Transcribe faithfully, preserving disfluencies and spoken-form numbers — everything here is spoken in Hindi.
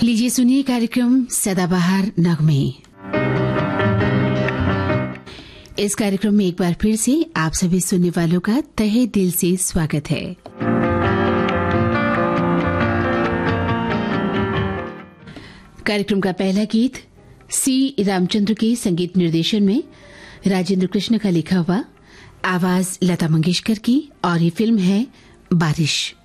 लीजिए सुनिए कार्यक्रम सदाबहार नगमे। इस कार्यक्रम में एक बार फिर से आप सभी सुनने वालों का तहे दिल से स्वागत है। कार्यक्रम का पहला गीत सी रामचंद्र के संगीत निर्देशन में राजेंद्र कृष्ण का लिखा हुआ, आवाज लता मंगेशकर की, और ये फिल्म है बारिश।